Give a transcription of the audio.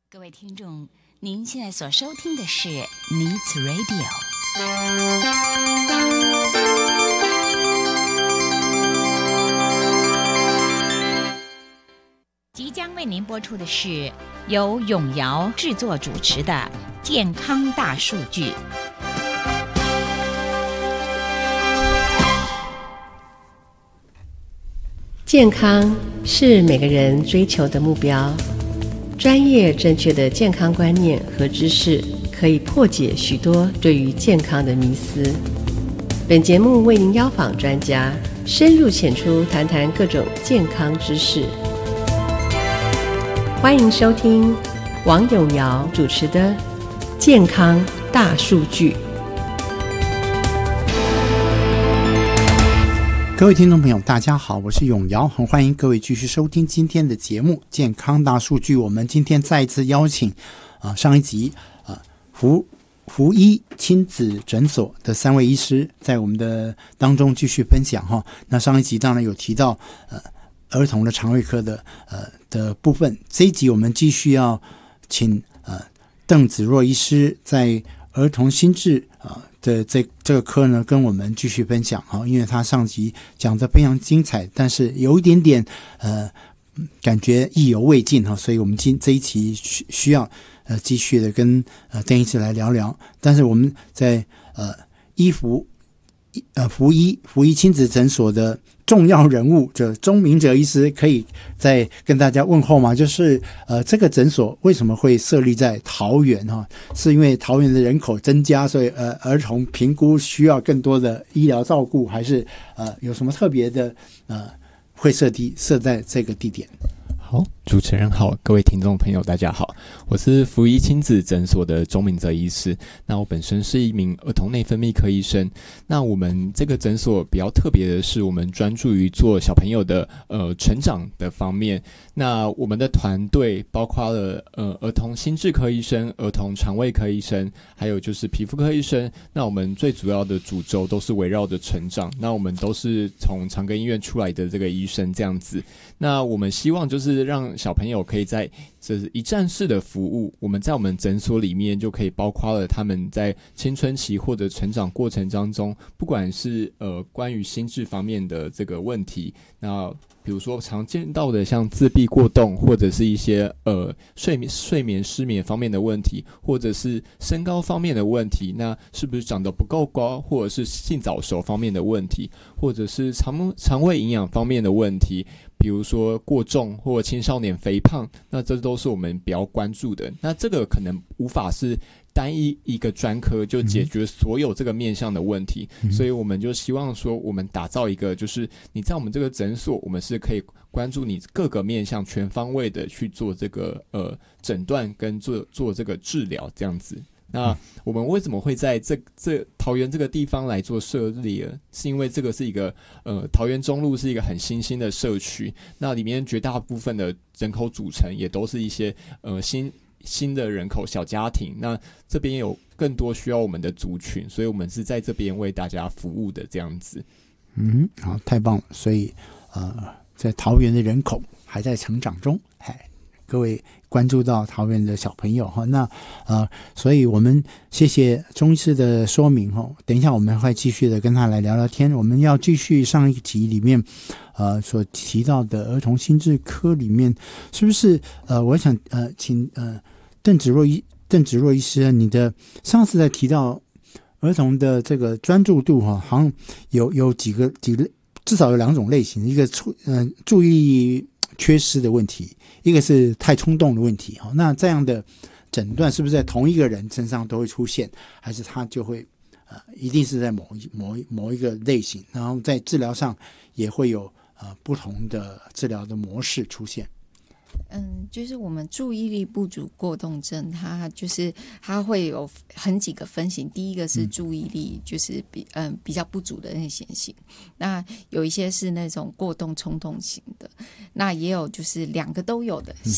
各位听众，您现在所收听的是 Needs Radio。即将为您播出的是由永尧制作主持的《健康大数据》。 健康是每个人追求的目标，专业正确的健康观念和知识可以破解许多对于健康的迷思。本节目为您邀访专家，深入浅出谈谈各种健康知识。欢迎收听王永尧主持的《健康大数据》。 各位听众朋友大家好，我是永尧，很欢迎各位继续收听今天的节目健康大数据。我们今天再一次邀请上一集福医亲子诊所的3位医师在我们的当中继续分享哈。那上一集当然有提到儿童的肠胃科的部分，这一集我们继续要请邓子若医师在儿童心智的这个科呢，跟我们继续分享哈，因为他上集讲得非常精彩，但是有一点点感觉意犹未尽哈，所以我们这一期需要继续的跟邓医师来聊聊。但是我们在福医亲子诊所的重要人物就钟明哲医师可以再跟大家问候吗？就是这个诊所为什么会设立在桃园哈？是因为桃园的人口增加，所以儿童评估需要更多的医疗照顾，还是有什么特别的会设在这个地点？ 好，主持人好，各位听众朋友大家好，我是福医亲子诊所的钟明哲医师。那我本身是一名儿童内分泌科医生。那我们这个诊所比较特别的是，我们专注于做小朋友的成长的方面。那我们的团队包括了儿童心智科医生、儿童肠胃科医生，还有就是皮肤科医生。那我们最主要的主轴都是围绕着成长。那我们都是从长庚医院出来的这个医生这样子。那我们希望就是让小朋友可以在这是一站式的服务，我们在我们诊所里面就可以包括了他们在青春期或者成长过程当中，不管是关于心智方面的这个问题，那比如说常见到的像自闭过动，或者是一些睡眠失眠方面的问题，或者是身高方面的问题，那是不是长得不够高，或者是性早熟方面的问题，或者是肠胃营养方面的问题，比如说过重或青少年肥胖，那这都是我们比较关注的。那这个可能无法是单一个专科就解决所有这个面向的问题，所以我们就希望说我们打造一个就是你在我们这个诊所，我们是可以关注你各个面向全方位的去做这个诊断跟做这个治疗这样子。那我们为什么会在这桃园这个地方来做设立呢？是因为这个是一个桃园中路是一个很新兴的社区，那里面绝大部分的人口组成也都是一些新的人口小家庭，那这边有更多需要我们的族群，所以我们是在这边为大家服务的这样子。 好，太棒了。所以在桃园的人口还在成长中，各位关注到桃园的小朋友哈，那所以我们谢谢钟医师的说明哈。等一下我们会继续的跟他来聊聊天。我们要继续上一集里面所提到的儿童心智科里面，是不是我想请邓子若医师，你的上次在提到儿童的这个专注度哈，好像有几个至少有2种类型，一个注意力缺失的问题，一个是太冲动的问题。那这样的诊断是不是在同一个人身上都会出现，还是他就会一定是在某一个类型，然后在治疗上也会有不同的治疗的模式出现？ 就是我们注意力不足过动症，它会有很几个分型。第一个是注意力就是比较不足的类型，那有一些是那种过动冲动型的，那也有就是2个都有的